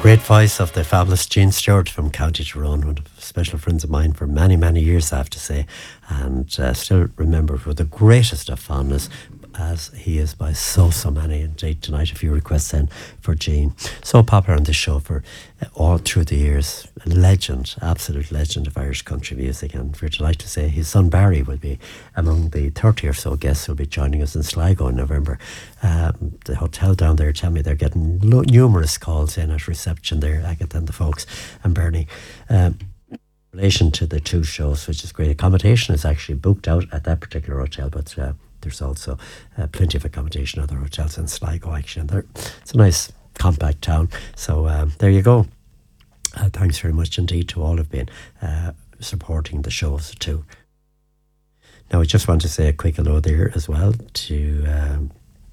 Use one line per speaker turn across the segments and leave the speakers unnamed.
Great voice of the fabulous Gene Stewart from County Tyrone, one of the special friends of mine for many, many years, I have to say, and still remember with the greatest of fondness, as he is by so many. Indeed, tonight a few requests in for Gene. So popular on this show for all through the years. A legend, absolute legend of Irish country music. And we're delighted to say his son Barry will be among the 30 or so guests who will be joining us in Sligo in November. The hotel down there tell me they're getting numerous calls in at reception there, Agatha and the folks and Bernie. In relation to the two shows, which is great. Accommodation is actually booked out at that particular hotel, but there's also plenty of accommodation at other hotels in Sligo, actually. And it's a nice, compact town. So there you go. Thanks very much indeed to all who've been supporting the shows too. Now, I just want to say a quick hello there as well to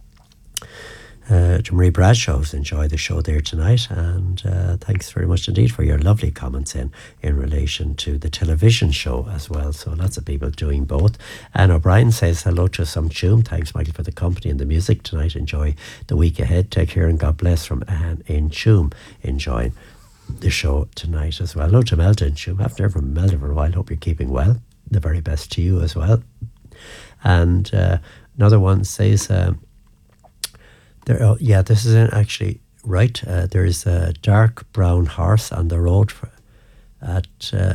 Marie Bradshaw, who's enjoyed the show there tonight, and thanks very much indeed for your lovely comments in relation to the television show as well. So lots of people doing both. Anne O'Brien says hello to some tune. Thanks, Michael, for the company and the music tonight. Enjoy the week ahead. Take care and God bless, from Anne in Tuam, enjoying the show tonight as well. Hello to Melda in Tuam. I've never met Melda for a while. Hope you're keeping well. The very best to you as well. And another one says this isn't actually right. There's a dark brown horse on the road at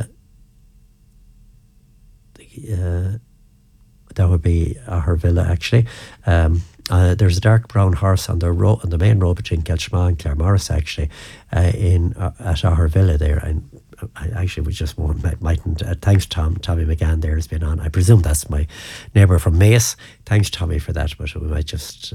that would be her villa actually. There's a dark brown horse on the main road between Kelchma and Claremorris actually, at our villa there. And I actually we just mightn't. Thanks, Tommy McGann there has been on. I presume that's my neighbour from Mace. Thanks, Tommy, for that. But we might just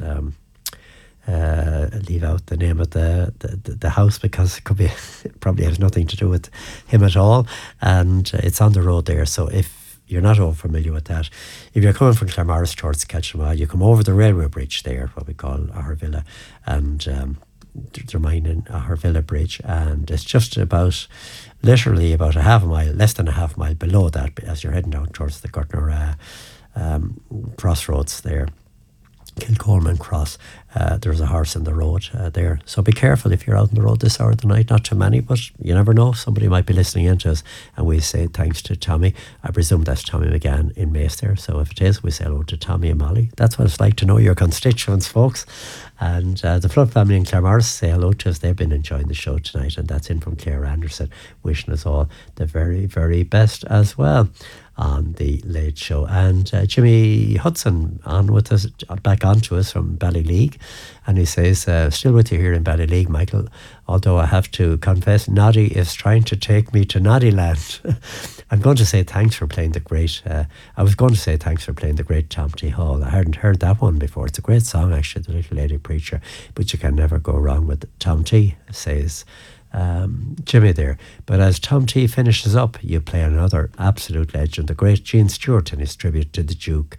leave out the name of the house because it probably has nothing to do with him at all, and it's on the road there. So if you're not all familiar with that, if you're coming from Claremorris towards Ketchamall, you come over the railway bridge there, what we call our villa, and they're mining our villa bridge, and it's just literally about a half a mile, less than a half mile below that, as you're heading down towards the Gurtner crossroads there, Kilcolman Cross. There's a horse in the road there, so be careful if you're out on the road this hour of the night. Not too many, but you never know, somebody might be listening in to us, and we say thanks to Tommy. I presume that's Tommy McGann in Mace there, so if it is, we say hello to Tommy and Molly. That's what it's like to know your constituents, folks. And the Flood family in Claremorris say hello to us. They've been enjoying the show tonight, and that's in from Claire Anderson, wishing us all the very, very best as well on the late show. And Jimmy Hudson on with us, back on to us from Ballyleague, and he says, still with you here in Ballyleague, Michael, although I have to confess Noddy is trying to take me to Noddyland. I'm going to say thanks for playing the great Tom T. Hall. I hadn't heard that one before. It's a great song actually, The Little Lady Preacher, but you can never go wrong with Tom T, says Jimmy there. But as Tom T finishes up, you play another absolute legend, the great Gene Stewart, in his tribute to the Duke,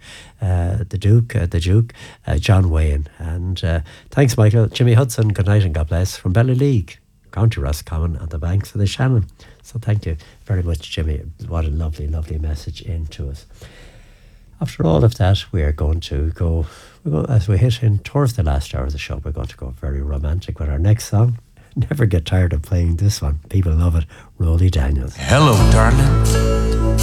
John Wayne. And thanks, Michael. Jimmy Hudson, good night and God bless, from Ballyleague, County Roscommon, on the banks of the Shannon. So thank you very much, Jimmy. What a lovely, lovely message into us. After all of that, we are going to go, as we hit in towards the last hour of the show, we're going to go very romantic with our next song. Never get tired of playing this one. People love it. Roly Daniels.
Hello, darling.